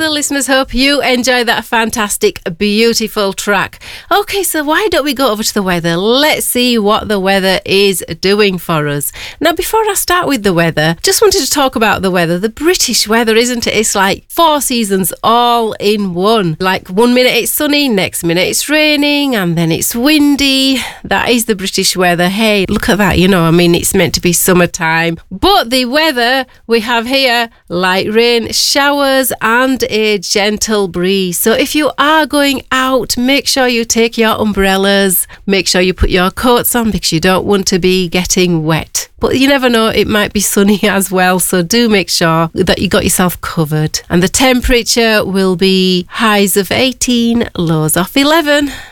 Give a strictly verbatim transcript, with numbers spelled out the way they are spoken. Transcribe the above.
well, listeners. Hope you enjoy that fantastic, beautiful track. Okay, so why don't we go over to the weather? Let's see what the weather is doing for us. Now, before I start with the weather, just wanted to talk about the weather. The British weather, isn't it? It's like four seasons all in one. Like one minute it's sunny, next minute it's raining, and then it's windy. That is the British weather. Hey, look at that. You know, I mean, it's meant to be summertime. But the weather we have here, light rain, showers, and a gentle breeze. So if you are going out, make sure you take your umbrellas. Make sure you put your coats on because you don't want to be getting wet. But you never know, it might be sunny as well. So do make sure that you got yourself covered. And the temperature will be highs of eighteen, lows of eleven.